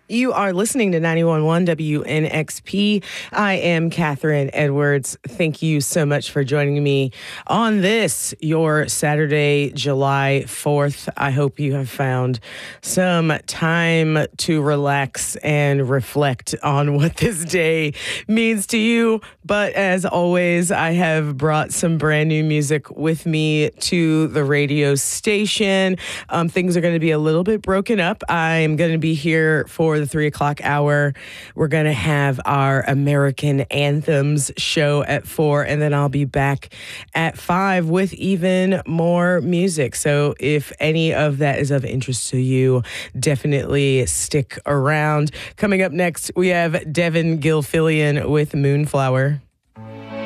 You are listening to 91.1 WNXP. I am Catherine Edwards. Thank you so much for joining me on this, your Saturday, July 4th. I hope you have found some time to relax and reflect on what this day means to you. But as always, I have brought some brand new music with me to the radio station. Things are going to be a little bit broken up. I'm going to be here for the 3 o'clock hour. We're going to have our American Anthems show at 4, and then I'll be back at 5 with even more music. So if any of that is of interest to you, definitely stick around. Coming up next, we have Devin Gilfillian with Moonflower.